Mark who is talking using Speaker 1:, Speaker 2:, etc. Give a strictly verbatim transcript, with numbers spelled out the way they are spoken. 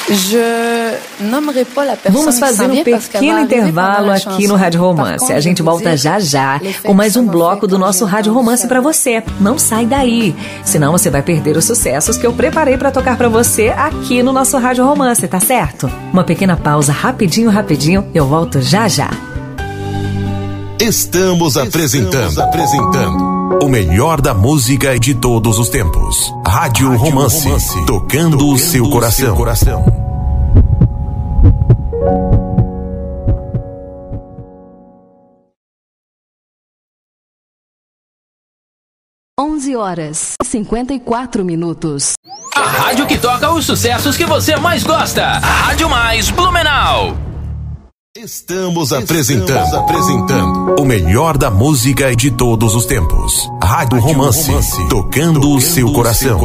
Speaker 1: Vamos fazer um pequeno intervalo aqui no Rádio Romance. A gente volta já já com mais um bloco do nosso Rádio Romance pra você. Não sai daí, senão você vai perder os sucessos que eu preparei pra tocar pra você aqui no nosso Rádio Romance, tá certo? Uma pequena pausa, rapidinho, rapidinho, eu volto já já.
Speaker 2: Estamos apresentando, Estamos apresentando o melhor da música de todos os tempos. Rádio, Rádio Romance, Romance, tocando, tocando o seu coração. Seu coração.
Speaker 3: onze horas e cinquenta e quatro minutos.
Speaker 4: A rádio que toca os sucessos que você mais gosta. A Rádio Mais Blumenau.
Speaker 2: Estamos apresentando, Estamos apresentando o melhor da música de todos os tempos. Rádio, Rádio Romance, Romance, tocando, tocando o seu coração.